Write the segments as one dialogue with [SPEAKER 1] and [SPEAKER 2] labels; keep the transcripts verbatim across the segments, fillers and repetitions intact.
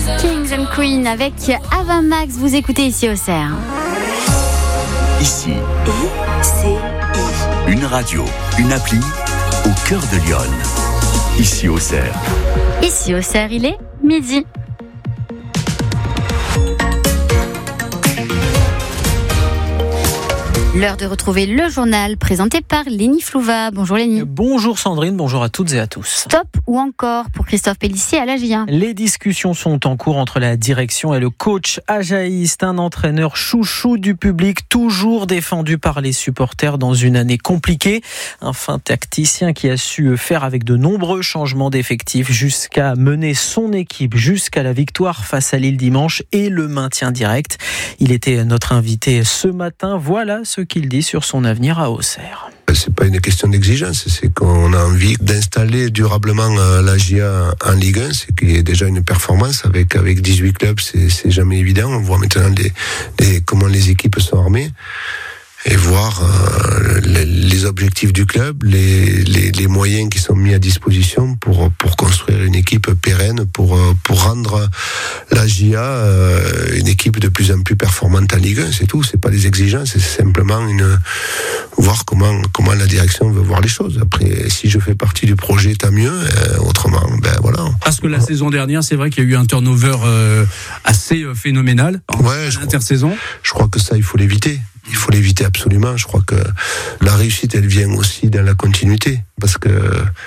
[SPEAKER 1] Kings and Queen avec Ava Max, vous écoutez ici au Cerf.
[SPEAKER 2] Ici, I-C-I. Une radio, une appli au cœur de Lyon. Ici au Cerf.
[SPEAKER 1] Ici au Cerf, il est midi. L'heure de retrouver le journal présenté par Lénie Flouva. Bonjour Lénie.
[SPEAKER 3] Bonjour Sandrine, bonjour à toutes et à tous.
[SPEAKER 1] Stop ou encore pour Christophe Pélissier à l'A J A.
[SPEAKER 3] Les discussions sont en cours entre la direction et le coach ajaïste, un entraîneur chouchou du public, toujours défendu par les supporters dans une année compliquée. Un fin tacticien qui a su faire avec de nombreux changements d'effectifs jusqu'à mener son équipe jusqu'à la victoire face à Lille dimanche et le maintien direct. Il était notre invité ce matin. Voilà ce qu'il dit sur son avenir à Auxerre.
[SPEAKER 4] C'est pas une question d'exigence, c'est qu'on a envie d'installer durablement l'A J A en Ligue un, c'est qu'il y ait déjà une performance avec avec dix-huit clubs, c'est, c'est jamais évident. On voit maintenant les, les, comment les équipes sont armées et voir euh, les, les objectifs du club, les, les, les moyens qui sont mis à disposition pour pour construire une équipe pérenne, pour pour rendre l'A J A euh, une équipe de plus en plus performante en Ligue un. C'est tout, c'est pas des exigences, c'est simplement une voir comment comment la direction veut voir les choses. Après, si je fais partie du projet, tant mieux. Euh, autrement, ben voilà.
[SPEAKER 5] Parce que la saison dernière, c'est vrai qu'il y a eu un turnover euh, assez phénoménal en
[SPEAKER 4] ouais,
[SPEAKER 5] intersaison.
[SPEAKER 4] Je crois que ça, il faut l'éviter. Il faut l'éviter absolument. Je crois que la réussite, elle vient aussi dans la continuité. Parce que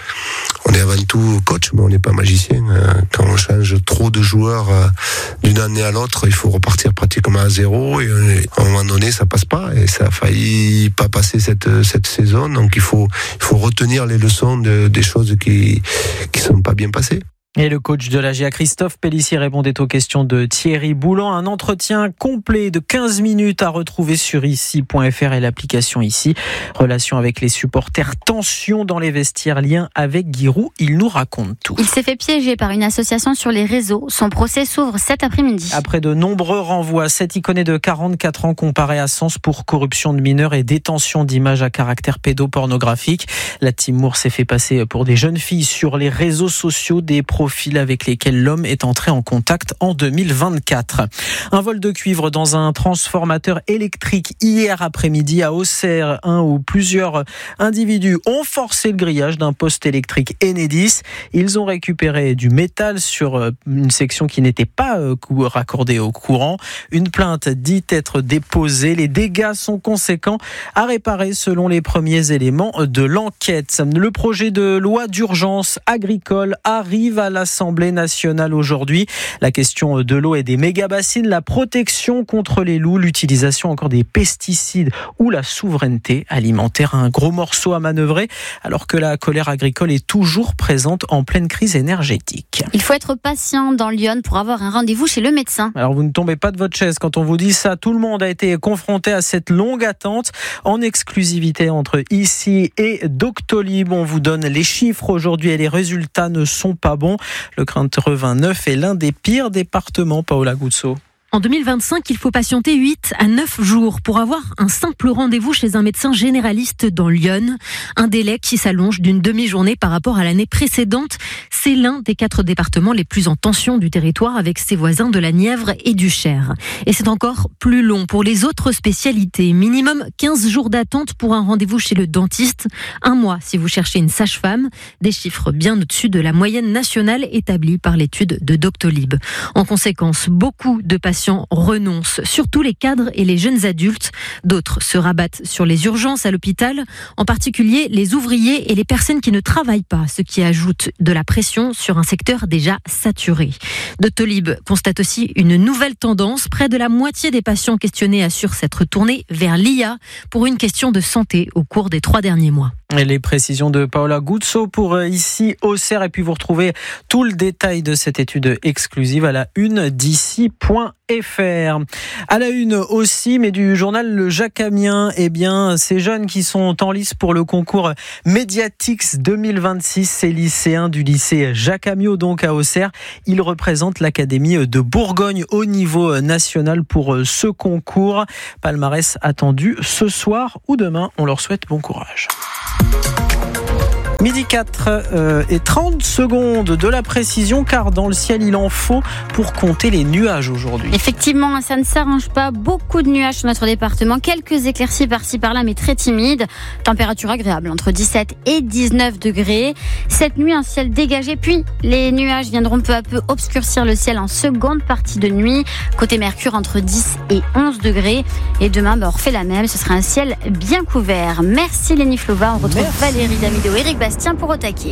[SPEAKER 4] on est avant tout coach, mais on n'est pas magicien. Quand on change trop de joueurs d'une année à l'autre, il faut repartir pratiquement à zéro. Et à un moment donné, ça passe pas. Et ça a failli pas passer cette, cette saison. Donc il faut, il faut retenir les leçons de, des choses qui, qui sont pas bien passées.
[SPEAKER 3] Et le coach de l'A J A, Christophe Pélissier, répondait aux questions de Thierry Boulan. Un entretien complet de quinze minutes à retrouver sur ici point f r et l'application Ici. Relation avec les supporters, tension dans les vestiaires, lien avec Giroud. Il nous raconte tout.
[SPEAKER 1] Il s'est fait piéger par une association sur les réseaux. Son procès s'ouvre cet après-midi.
[SPEAKER 3] Après de nombreux renvois, cet Iconé de quarante-quatre ans comparé à Sens pour corruption de mineurs et détention d'images à caractère pédopornographique. La Team Moore s'est fait passer pour des jeunes filles sur les réseaux sociaux, des profils avec lesquels l'homme est entré en contact en deux mille vingt-quatre. Un vol de cuivre dans un transformateur électrique hier après-midi à Auxerre, un où plusieurs individus ont forcé le grillage d'un poste électrique Enedis. Ils ont récupéré du métal sur une section qui n'était pas raccordée au courant. Une plainte dit être déposée. Les dégâts sont conséquents à réparer selon les premiers éléments de l'enquête. Le projet de loi d'urgence agricole arrive à l'Assemblée nationale aujourd'hui. La question de l'eau et des méga-bassines, la protection contre les loups, l'utilisation encore des pesticides ou la souveraineté alimentaire. Un gros morceau à manœuvrer alors que la colère agricole est toujours présente en pleine crise énergétique.
[SPEAKER 1] Il faut être patient dans Lyon pour avoir un rendez-vous chez le médecin.
[SPEAKER 3] Alors vous ne tombez pas de votre chaise quand on vous dit ça. Tout le monde a été confronté à cette longue attente en exclusivité entre ici et Doctolib. On vous donne les chiffres aujourd'hui et les résultats ne sont pas bons. Le quatre-vingt-neuf est l'un des pires départements, Paola Guzzo.
[SPEAKER 6] En deux mille vingt-cinq, il faut patienter huit à neuf jours pour avoir un simple rendez-vous chez un médecin généraliste dans Lyon. Un délai qui s'allonge d'une demi-journée par rapport à l'année précédente. C'est l'un des quatre départements les plus en tension du territoire avec ses voisins de la Nièvre et du Cher. Et c'est encore plus long pour les autres spécialités. Minimum quinze jours d'attente pour un rendez-vous chez le dentiste. Un mois si vous cherchez une sage-femme. Des chiffres bien au-dessus de la moyenne nationale établie par l'étude de Doctolib. En conséquence, beaucoup de patients renoncent, surtout les cadres et les jeunes adultes. D'autres se rabattent sur les urgences à l'hôpital, en particulier les ouvriers et les personnes qui ne travaillent pas, ce qui ajoute de la pression sur un secteur déjà saturé. Doctolib constate aussi une nouvelle tendance. Près de la moitié des patients questionnés assurent s'être tournés vers l'I A pour une question de santé au cours des trois derniers mois.
[SPEAKER 3] Et les précisions de Paola Guzzo pour ici Auxerre. Et puis vous retrouvez tout le détail de cette étude exclusive à la une d'ici point f r. À la une aussi, mais du journal Le Jacamien, eh bien, ces jeunes qui sont en lice pour le concours Mediatix deux mille vingt-six, ces lycéens du lycée Jacques Amiot, donc à Auxerre, ils représentent l'Académie de Bourgogne au niveau national pour ce concours. Palmarès attendu ce soir ou demain. On leur souhaite bon courage. Midi quatre euh, et trente secondes de la précision, car dans le ciel, il en faut pour compter les nuages aujourd'hui.
[SPEAKER 1] Effectivement, ça ne s'arrange pas. Beaucoup de nuages sur notre département. Quelques éclaircies par-ci par-là, mais très timides. Température agréable, entre dix-sept et dix-neuf degrés. Cette nuit, un ciel dégagé. Puis, les nuages viendront peu à peu obscurcir le ciel en seconde partie de nuit. Côté Mercure, entre dix et onze degrés. Et demain, bah, on refait la même. Ce sera un ciel bien couvert. Merci Lénie Flova. On retrouve Merci. Valérie Damido et Eric Bastien pour Au Taquet.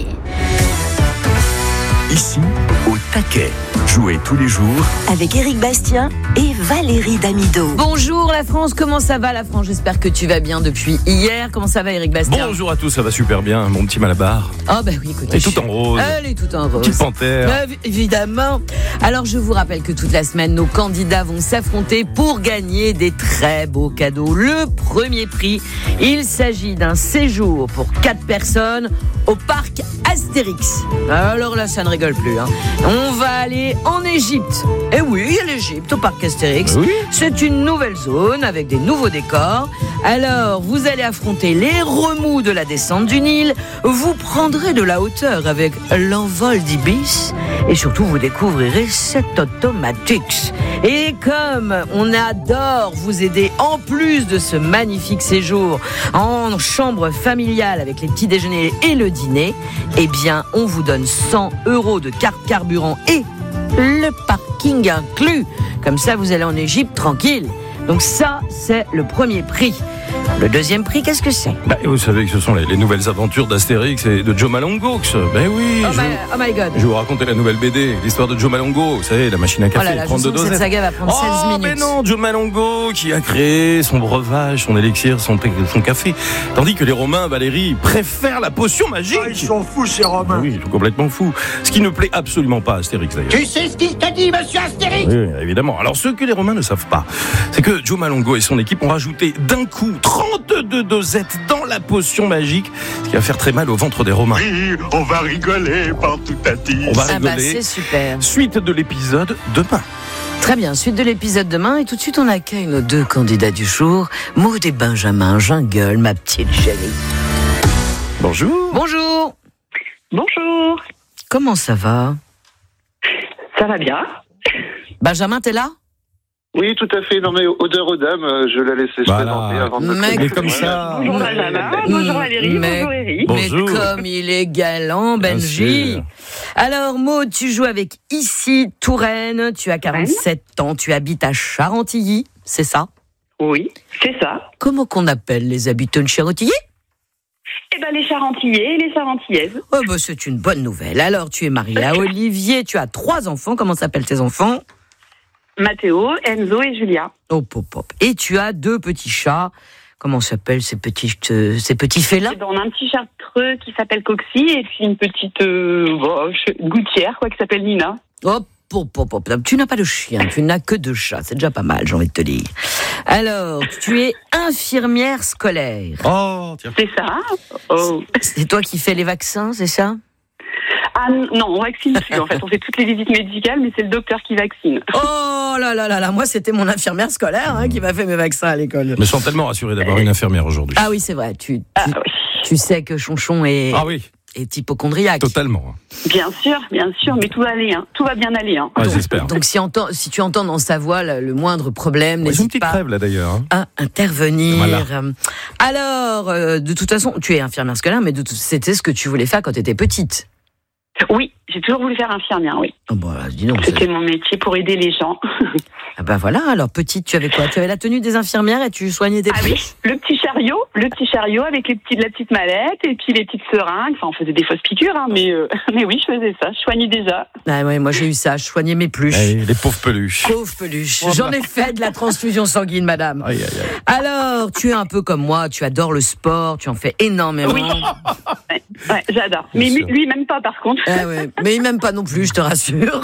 [SPEAKER 2] Ici, Au Taquet. Jouez tous les jours
[SPEAKER 7] avec Eric Bastien et Valérie Damido.
[SPEAKER 8] Bonjour la France, comment ça va la France? J'espère que tu vas bien depuis hier. Comment ça va Eric Bastien?
[SPEAKER 9] Bonjour à tous, ça va super bien, mon petit Malabar.
[SPEAKER 8] Ah bah oui, écoute.
[SPEAKER 9] Elle est toute en rose.
[SPEAKER 8] Elle est toute en rose.
[SPEAKER 9] Petite panthère.
[SPEAKER 8] Euh, évidemment. Alors je vous rappelle que toute la semaine, nos candidats vont s'affronter pour gagner des très beaux cadeaux. Le premier prix, il s'agit d'un séjour pour quatre personnes au parc Astérix. Alors là, ça ne rigole plus. Hein. On va aller en Égypte. Et oui, il y a l'Égypte au parc Astérix. Oui. C'est une nouvelle zone avec des nouveaux décors. Alors, vous allez affronter les remous de la descente du Nil. Vous prendrez de la hauteur avec l'envol d'Ibis. Et surtout, vous découvrirez cet Automatix. Et comme on adore vous aider, en plus de ce magnifique séjour en chambre familiale avec les petits déjeuners et le dîner, eh bien, on vous donne cent euros de carte carburant et le parking inclus. Comme ça, vous allez en Égypte tranquille. Donc ça, c'est le premier prix. Le deuxième prix, qu'est-ce que c'est?
[SPEAKER 9] Bah, vous savez que ce sont les, les nouvelles aventures d'Astérix et de Joe Malongo. Ben oui.
[SPEAKER 8] Oh,
[SPEAKER 9] je,
[SPEAKER 8] my, oh my God.
[SPEAKER 9] Je vais vous raconter la nouvelle B D, l'histoire de Joe Malongo. Vous savez, la machine à café,
[SPEAKER 8] oh là là,
[SPEAKER 9] trente-deux dosettes.
[SPEAKER 8] Cette saga va prendre
[SPEAKER 9] oh,
[SPEAKER 8] seize minutes.
[SPEAKER 9] Mais non, Joe Malongo qui a créé son breuvage, son élixir, son, son café. Tandis que les Romains, Valérie, préfèrent la potion magique.
[SPEAKER 10] Ah, ils sont fous, ces Romains.
[SPEAKER 9] Oui, ils sont complètement fous. Ce qui ne plaît absolument pas à Astérix, d'ailleurs.
[SPEAKER 10] Tu sais ce qu'il t'a dit, monsieur Astérix?
[SPEAKER 9] Oui, évidemment. Alors, ce que les Romains ne savent pas, c'est que Joe Malongo et son équipe ont rajouté d'un coup trente-deux dosettes dans la potion magique, ce qui va faire très mal au ventre des Romains.
[SPEAKER 10] Oui, on va rigoler, Pantoutati.
[SPEAKER 9] On va
[SPEAKER 8] ah
[SPEAKER 9] rigoler.
[SPEAKER 8] Bah, c'est super.
[SPEAKER 9] Suite de l'épisode demain.
[SPEAKER 8] Très bien, suite de l'épisode demain. Et tout de suite, on accueille nos deux candidats du jour, Maud et Benjamin. Jungle, ma petite chérie.
[SPEAKER 9] Bonjour.
[SPEAKER 8] Bonjour.
[SPEAKER 11] Bonjour.
[SPEAKER 8] Comment ça va?
[SPEAKER 11] Ça va bien.
[SPEAKER 8] Benjamin, t'es là?
[SPEAKER 12] Oui, tout à fait. Non, mais odeur aux dames, je la laissais se
[SPEAKER 9] voilà.
[SPEAKER 12] présenter avant de me
[SPEAKER 8] Mais
[SPEAKER 9] mais comme ça.
[SPEAKER 11] Bonjour Benjamin, bonjour Valérie,
[SPEAKER 8] mais,
[SPEAKER 11] bonjour Eric.
[SPEAKER 8] Mais
[SPEAKER 9] bonjour.
[SPEAKER 8] comme il est galant, Benji. Alors, Maud, tu joues avec Ici Touraine. Tu as quarante-sept ans. Tu habites à Charentilly, c'est ça?
[SPEAKER 11] Oui, c'est ça.
[SPEAKER 8] Comment qu'on appelle les habitants de Charentilly?
[SPEAKER 11] Eh ben, les Charentillais et les Charentillaises.
[SPEAKER 8] Oh, bah, c'est une bonne nouvelle. Alors, tu es mariée à Olivier. Tu as trois enfants. Comment s'appellent tes enfants?
[SPEAKER 11] Mathéo, Enzo et Julia.
[SPEAKER 8] Hop, hop, hop. Et tu as deux petits chats. Comment s'appellent ces petits, euh, ces petits félins?
[SPEAKER 11] Eh ben, on a un petit chartreux qui s'appelle Coxy et puis une petite euh, bon, gouttière quoi, qui s'appelle Nina.
[SPEAKER 8] Hop, hop, hop, hop. Tu n'as pas de chien, tu n'as que deux chats. C'est déjà pas mal, j'ai envie de te dire. Alors, tu es infirmière scolaire.
[SPEAKER 9] Oh, tiens.
[SPEAKER 11] C'est ça. Oh.
[SPEAKER 8] C'est toi qui fais les vaccins, c'est ça?
[SPEAKER 11] Ah non, on vaccine plus. En fait, on fait toutes les visites médicales, mais c'est le docteur qui vaccine.
[SPEAKER 8] Oh là là là là, moi c'était mon infirmière scolaire hein, qui m'a fait mes vaccins à l'école.
[SPEAKER 9] Je me sens tellement rassuré d'avoir une infirmière aujourd'hui.
[SPEAKER 8] Ah oui, c'est vrai. Tu, tu,
[SPEAKER 11] ah, oui.
[SPEAKER 8] tu sais que Chonchon est,
[SPEAKER 9] ah, oui.
[SPEAKER 8] est hypochondriaque.
[SPEAKER 9] Totalement.
[SPEAKER 11] Bien sûr, bien sûr, mais tout va aller, hein. Tout va bien aller. Hein.
[SPEAKER 9] Ouais,
[SPEAKER 8] donc,
[SPEAKER 9] j'espère.
[SPEAKER 8] Donc si, entend, si tu entends dans sa voix le, le moindre problème,
[SPEAKER 9] ouais,
[SPEAKER 8] n'hésite
[SPEAKER 9] une
[SPEAKER 8] pas
[SPEAKER 9] crève, là, d'ailleurs, hein.
[SPEAKER 8] à intervenir.
[SPEAKER 9] Voilà.
[SPEAKER 8] Alors, euh, de toute façon, tu es infirmière scolaire, mais de tout, c'était ce que tu voulais faire quand tu étais petite.
[SPEAKER 11] Oui, j'ai toujours voulu faire infirmière, oui.
[SPEAKER 8] Oh bah, dis donc,
[SPEAKER 11] c'était mon métier pour aider les gens.
[SPEAKER 8] Ah bah voilà, alors petite, tu avais quoi? Tu avais la tenue des infirmières et tu soignais des
[SPEAKER 11] ah oui, le petit chariot, le petit chariot avec les petits, la petite mallette et puis les petites seringues. Enfin, on faisait des fausses piqûres, hein, mais, euh, mais oui, je faisais ça. Je soignais déjà.
[SPEAKER 8] Ah ouais, moi j'ai eu ça, je soignais mes peluches.
[SPEAKER 9] Hey, les pauvres peluches.
[SPEAKER 8] Pauvres peluches. J'en ai fait de la transfusion sanguine, madame.
[SPEAKER 9] Aïe, aïe, aïe.
[SPEAKER 8] Alors, tu es un peu comme moi, tu adores le sport, tu en fais énormément.
[SPEAKER 11] Oui, ouais, ouais, j'adore. Mais lui, lui, même pas, par contre.
[SPEAKER 8] Ah ouais, mais même pas non plus, je te rassure.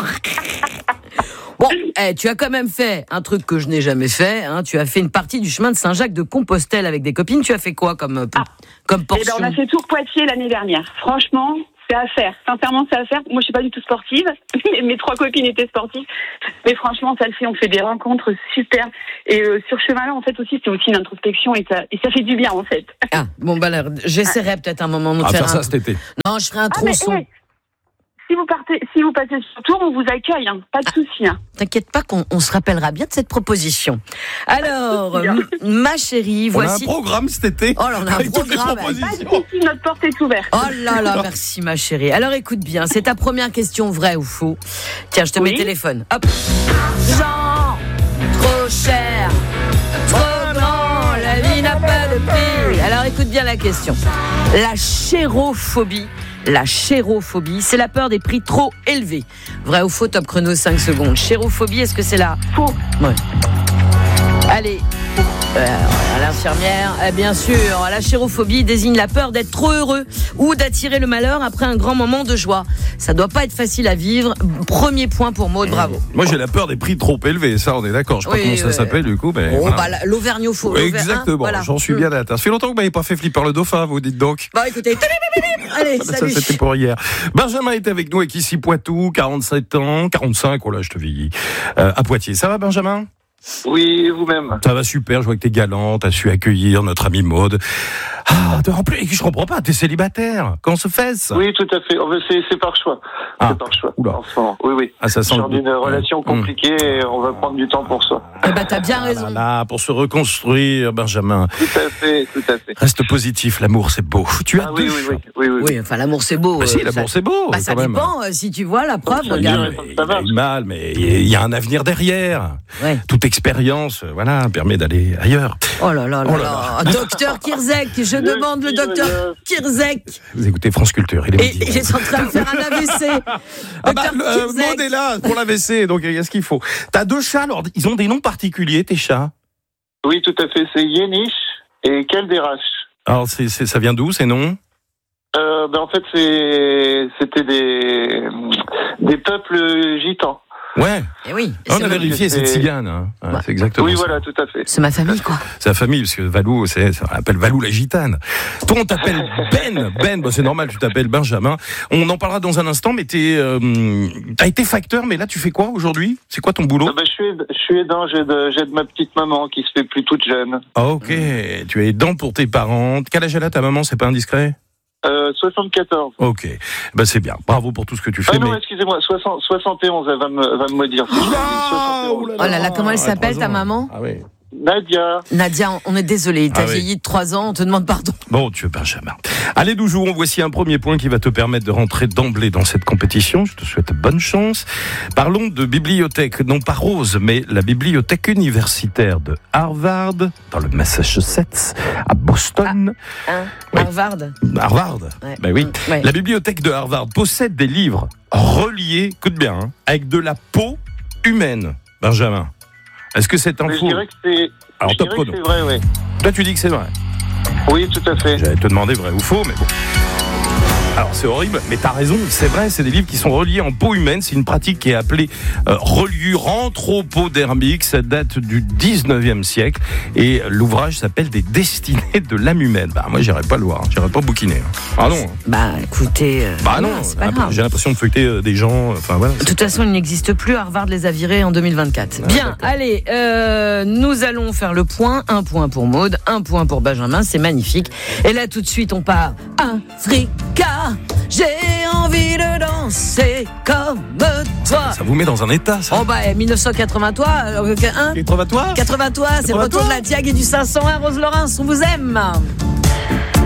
[SPEAKER 8] Bon, eh, tu as quand même fait un truc que je n'ai jamais fait. Hein. Tu as fait une partie du chemin de Saint-Jacques de Compostelle avec des copines. Tu as fait quoi comme, ah. comme portion?
[SPEAKER 11] Eh ben, on a fait Tours Poitiers l'année dernière. Franchement, c'est à faire. Sincèrement, c'est à faire. Moi, je suis pas du tout sportive. Mes trois copines étaient sportives. Mais franchement, ça le fait. On fait des rencontres super. Et euh, sur ce chemin-là, en fait, aussi, c'est aussi une introspection et ça, et ça fait du bien, en fait.
[SPEAKER 8] Ah, bon, bah alors, j'essaierai peut-être un moment de
[SPEAKER 9] On va
[SPEAKER 8] faire,
[SPEAKER 9] faire ça
[SPEAKER 8] un...
[SPEAKER 9] cet été.
[SPEAKER 8] Non, je ferai un
[SPEAKER 11] Ah, mais,
[SPEAKER 8] tronçon.
[SPEAKER 11] hey, si vous partez, si vous passez sur tour, on vous accueille, hein. Pas de
[SPEAKER 8] Ah.
[SPEAKER 11] souci. Hein.
[SPEAKER 8] T'inquiète pas qu'on on se rappellera bien de cette proposition. Alors, m- ma chérie,
[SPEAKER 9] On a un
[SPEAKER 8] voici...
[SPEAKER 9] programme cet été.
[SPEAKER 8] Oh là, on a un
[SPEAKER 9] avec toutes les
[SPEAKER 8] programme.
[SPEAKER 11] Pas de
[SPEAKER 9] propositions.
[SPEAKER 11] souci, notre porte est ouverte.
[SPEAKER 8] Oh là là, merci ma chérie. Alors écoute bien, c'est ta première question, vrai ou faux. Tiens, je te
[SPEAKER 11] Oui.
[SPEAKER 8] mets téléphone. Hop. Jean, trop cher, trop grand, la vie n'a pas de prix. Alors écoute bien la question. La chérophobie, la chérophobie, c'est la peur des prix trop élevés. Vrai ou faux, top chrono cinq secondes. Chérophobie, est-ce que c'est la...
[SPEAKER 11] Faux.
[SPEAKER 8] Ouais. Allez. Euh, l'infirmière, eh bien sûr, la chérophobie désigne la peur d'être trop heureux ou d'attirer le malheur après un grand moment de joie. Ça doit pas être facile à vivre. Premier point pour Maud, bravo.
[SPEAKER 9] Moi, j'ai la peur des prix trop élevés. Ça, on est d'accord. Je sais pas
[SPEAKER 8] Oui,
[SPEAKER 9] comment ça
[SPEAKER 8] ouais.
[SPEAKER 9] s'appelle du coup, mais.
[SPEAKER 8] Oh,
[SPEAKER 9] voilà.
[SPEAKER 8] bah, la- l'auvergnophobe. l'auver-
[SPEAKER 9] Exactement.
[SPEAKER 8] hein, voilà.
[SPEAKER 9] J'en suis bien à la. Ça fait longtemps que vous m'avez pas fait flipper le dauphin, vous dites donc.
[SPEAKER 8] Bon, écoutez. Allez,
[SPEAKER 9] Ça,
[SPEAKER 8] salut.
[SPEAKER 9] c'était pour hier. Benjamin est avec nous, avec ici Poitou, quarante-sept ans, quarante-cinq, oh là, je te vieillis. Euh, à Poitiers. Ça va, Benjamin?
[SPEAKER 12] Oui, vous-même.
[SPEAKER 9] Ça va super, je vois que t'es galant, t'as su accueillir notre amie Maud. Ah, en plus, je comprends pas, t'es célibataire. Comment se fait ça?
[SPEAKER 12] Oui, tout à fait. Oh, ben, C'est, c'est par choix.
[SPEAKER 9] Ah.
[SPEAKER 12] C'est par choix.
[SPEAKER 9] Oula.
[SPEAKER 12] En ce moment. Oui, oui.
[SPEAKER 9] Ah, ça sent
[SPEAKER 12] Genre
[SPEAKER 9] le-
[SPEAKER 12] d'une relation
[SPEAKER 9] Mmh.
[SPEAKER 12] compliquée et on va prendre du temps pour soi.
[SPEAKER 8] Eh ben, t'as bien raison.
[SPEAKER 9] Voilà, pour se reconstruire, Benjamin.
[SPEAKER 12] Tout à fait, tout à fait.
[SPEAKER 9] Reste positif, l'amour c'est beau. Tu as
[SPEAKER 12] Ah
[SPEAKER 9] deux
[SPEAKER 12] oui, oui,
[SPEAKER 9] chats.
[SPEAKER 12] oui, oui, oui.
[SPEAKER 8] Oui, enfin, l'amour, c'est beau.
[SPEAKER 9] Bah si,
[SPEAKER 8] euh,
[SPEAKER 9] l'amour
[SPEAKER 8] ça-
[SPEAKER 9] c'est beau.
[SPEAKER 8] Bah, ça
[SPEAKER 9] quand même.
[SPEAKER 8] dépend, euh, si tu vois la preuve,
[SPEAKER 12] Ça
[SPEAKER 8] regarde.
[SPEAKER 12] dépend.
[SPEAKER 9] Il y a eu mal, mais il y a un avenir derrière.
[SPEAKER 8] Ouais.
[SPEAKER 9] Toute expérience, euh, voilà, permet d'aller ailleurs.
[SPEAKER 8] Oh là là là
[SPEAKER 9] Oh là
[SPEAKER 8] là. Docteur Kirzek, je demande le docteur Kirzek.
[SPEAKER 9] Vous écoutez France Culture, il est
[SPEAKER 8] Et
[SPEAKER 9] midi.
[SPEAKER 8] il est en train de faire un A V C.
[SPEAKER 9] Ah bah,
[SPEAKER 8] Docteur
[SPEAKER 9] le, euh,
[SPEAKER 8] Kirzek.
[SPEAKER 9] Maud est là pour l'A V C, donc il y a ce qu'il faut. T'as deux chats, alors ils ont des noms particuliers, tes chats?
[SPEAKER 12] Oui, tout à fait. C'est Yéniche et Kelderash.
[SPEAKER 9] Alors c'est, c'est, ça vient d'où ces noms?
[SPEAKER 12] Euh, ben, en fait, c'est, c'était des, des peuples gitans.
[SPEAKER 9] Ouais.
[SPEAKER 8] Eh oui.
[SPEAKER 9] On
[SPEAKER 8] c'est
[SPEAKER 9] a
[SPEAKER 8] mon-
[SPEAKER 9] vérifié, c'est
[SPEAKER 12] c'est-
[SPEAKER 9] tzigane. Hein. Ouais,
[SPEAKER 8] Bah.
[SPEAKER 9] c'est exactement
[SPEAKER 12] Oui,
[SPEAKER 9] ça.
[SPEAKER 12] voilà, tout à fait.
[SPEAKER 8] C'est ma famille, quoi.
[SPEAKER 9] C'est la famille, parce que Valou, c'est, ça appelle Valou la gitane. Toi, on t'appelle Ben. Ben, bah, c'est normal, tu t'appelles Benjamin. On en parlera dans un instant, mais t'es, euh, t'as été facteur, mais là, tu fais quoi aujourd'hui? C'est quoi ton boulot?
[SPEAKER 12] Ah ben, je suis, je suis aidant. J'aide, j'aide ma petite maman qui se fait plus toute jeune.
[SPEAKER 9] Ah, ok. Tu es aidant pour tes parents. Quel âge elle a ta maman? C'est pas indiscret?
[SPEAKER 12] Euh, soixante-quatorze.
[SPEAKER 9] Ok. Bah, c'est bien. Bravo pour tout ce que tu fais.
[SPEAKER 12] Ah non,
[SPEAKER 9] mais...
[SPEAKER 12] excusez-moi, soixante, soixante et onze, elle va me, va me maudire.
[SPEAKER 9] Ah,
[SPEAKER 12] soixante et onze.
[SPEAKER 8] Oh là là, comment elle
[SPEAKER 9] Ah,
[SPEAKER 8] s'appelle,
[SPEAKER 9] trois
[SPEAKER 8] ta
[SPEAKER 9] ans.
[SPEAKER 8] maman?
[SPEAKER 9] Ah oui.
[SPEAKER 12] Nadia.
[SPEAKER 8] Nadia, on est désolé, t'as
[SPEAKER 9] Ah oui.
[SPEAKER 8] vieilli de trois ans, on te demande pardon.
[SPEAKER 9] Bon, tu es Benjamin. Allez, nous jouons. Voici un premier point qui va te permettre de rentrer d'emblée dans cette compétition. Je te souhaite bonne chance. Parlons de bibliothèque, non pas Rose, mais la bibliothèque universitaire de Harvard, dans le Massachusetts, à Boston.
[SPEAKER 8] Hein
[SPEAKER 9] Oui.
[SPEAKER 8] Harvard.
[SPEAKER 9] Harvard.
[SPEAKER 8] Ouais.
[SPEAKER 9] Ben oui.
[SPEAKER 8] Mm, ouais.
[SPEAKER 9] La bibliothèque de Harvard possède des livres reliés, écoute bien, hein, avec de la peau humaine. Benjamin, est-ce que c'est un
[SPEAKER 12] Mais je
[SPEAKER 9] faux?
[SPEAKER 12] dirais que c'est,
[SPEAKER 9] Alors,
[SPEAKER 12] je
[SPEAKER 9] top
[SPEAKER 12] dirais que
[SPEAKER 9] chrono.
[SPEAKER 12] c'est vrai, oui.
[SPEAKER 9] Toi, tu dis que c'est vrai.
[SPEAKER 12] Oui, tout à fait.
[SPEAKER 9] J'allais te demander vrai ou faux, mais bon. Alors c'est horrible, mais t'as raison, c'est vrai, c'est des livres qui sont reliés en peau humaine, c'est une pratique qui est appelée euh, reliure anthropodermique, ça date du dix-neuvième siècle, et l'ouvrage s'appelle Des destinées de l'âme humaine. Bah moi j'irais pas le voir, j'irais pas bouquiner. Ah non.
[SPEAKER 8] Bah écoutez, euh,
[SPEAKER 9] Bah
[SPEAKER 8] voilà,
[SPEAKER 9] non,
[SPEAKER 8] c'est pas grave.
[SPEAKER 9] j'ai l'impression de feuilleter euh, des gens, enfin voilà.
[SPEAKER 8] De toute façon, il n'existe plus. Harvard les a virés en deux mille vingt-quatre.
[SPEAKER 9] Ah,
[SPEAKER 8] Bien,
[SPEAKER 9] d'accord.
[SPEAKER 8] allez, euh, nous allons faire le point. Un point pour Maud, un point pour Benjamin. C'est magnifique. Et là, tout de suite, on part. Africa, j'ai envie de danser comme toi.
[SPEAKER 9] Ça vous met dans un état, ça.
[SPEAKER 8] Oh bah, eh, mille neuf cent quatre-vingts, toi, euh, hein
[SPEAKER 9] Et toi, toi
[SPEAKER 8] quatre-vingts, toi, c'est le retour de la Tiag et du cinq cent un, Rose Laurence, on vous aime.